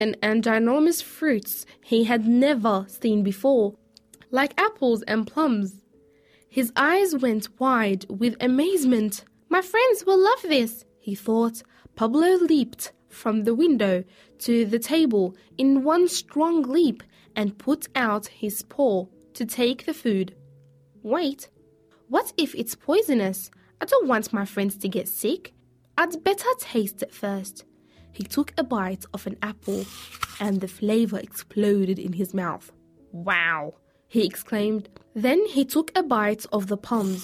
and ginormous fruits he had never seen before, like apples and plums. His eyes went wide with amazement. "My friends will love this," he thought. Pablo leaped from the window to the table in one strong leap and put out his paw to take the food. "Wait, what if it's poisonous? I don't want my friends to get sick. I'd better taste it first." He took a bite of an apple and the flavor exploded in his mouth. "Wow!" he exclaimed. Then he took a bite of the plums.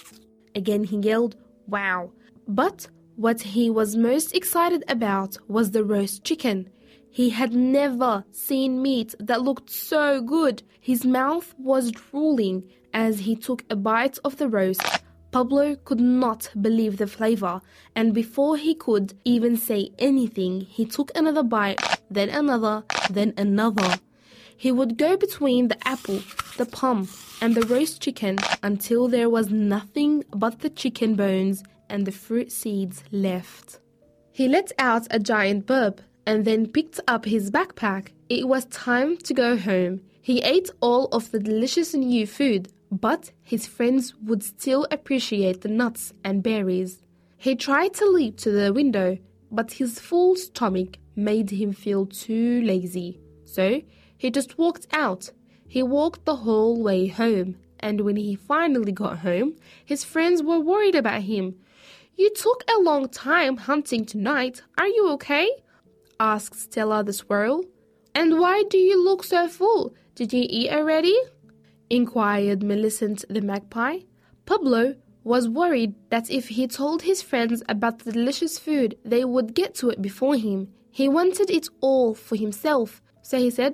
Again he yelled, "Wow!" But what he was most excited about was the roast chicken. He had never seen meat that looked so good. His mouth was drooling as he took a bite of the roast. Pablo could not believe the flavor, and before he could even say anything, he took another bite, then another, then another. He would go between the apple, the plum, and the roast chicken until there was nothing but the chicken bones and the fruit seeds left. He let out a giant burp and then picked up his backpack. It was time to go home. He ate all of the delicious new food, but his friends would still appreciate the nuts and berries. He tried to leap to the window, but his full stomach made him feel too lazy. So he just walked out. He walked the whole way home, and when he finally got home, his friends were worried about him. "You took a long time hunting tonight. Are you okay?" asked Stella the squirrel. "And why do you look so full? Did you eat already?" inquired Millicent the magpie. Pablo was worried that if he told his friends about the delicious food, they would get to it before him. He wanted it all for himself, so he said,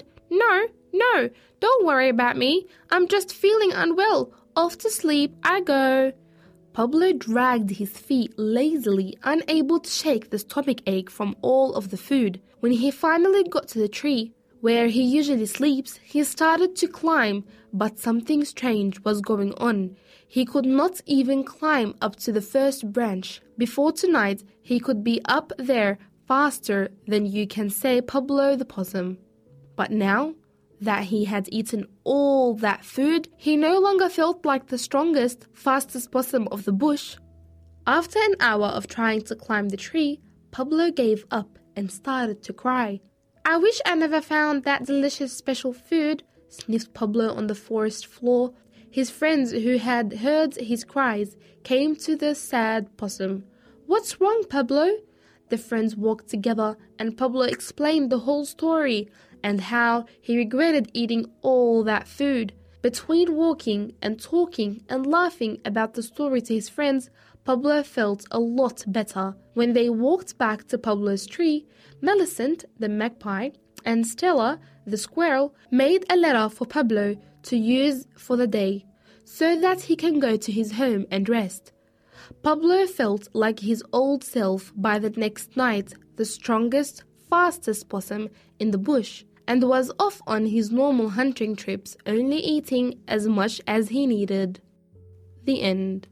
No, don't worry about me. I'm just feeling unwell. Off to sleep I go." Pablo dragged his feet lazily, unable to shake the stomach ache from all of the food. When he finally got to the tree, where he usually sleeps, he started to climb, but something strange was going on. He could not even climb up to the first branch. Before tonight, he could be up there faster than you can say Pablo the possum. But now that he had eaten all that food, he no longer felt like the strongest, fastest possum of the bush. After an hour of trying to climb the tree, Pablo gave up and started to cry. "I wish I never found that delicious special food," sniffed Pablo on the forest floor. His friends who had heard his cries came to the sad possum. "What's wrong, Pablo?" The friends walked together and Pablo explained the whole story and how he regretted eating all that food. Between walking and talking and laughing about the story to his friends, Pablo felt a lot better. When they walked back to Pablo's tree, Millicent, the magpie, and Stella, the squirrel, made a letter for Pablo to use for the day, so that he can go to his home and rest. Pablo felt like his old self by the next night, the strongest, fastest possum in the bush, and was off on his normal hunting trips, only eating as much as he needed. The end.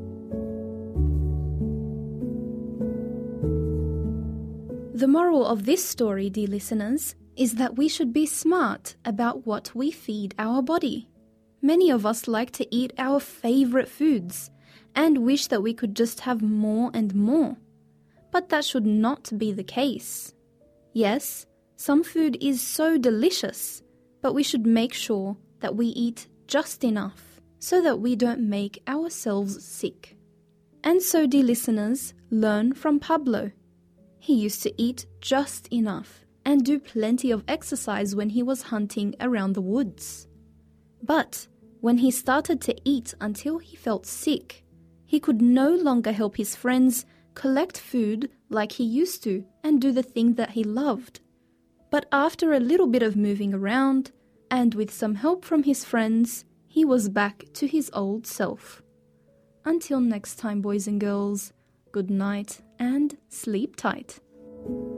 The moral of this story, dear listeners, is that we should be smart about what we feed our body. Many of us like to eat our favorite foods and wish that we could just have more and more. But that should not be the case. Yes, some food is so delicious, but we should make sure that we eat just enough so that we don't make ourselves sick. And so, dear listeners, learn from Pablo. He used to eat just enough and do plenty of exercise when he was hunting around the woods. But when he started to eat until he felt sick, he could no longer help his friends collect food like he used to and do the thing that he loved. But after a little bit of moving around, and with some help from his friends, he was back to his old self. Until next time, boys and girls, good night and sleep tight.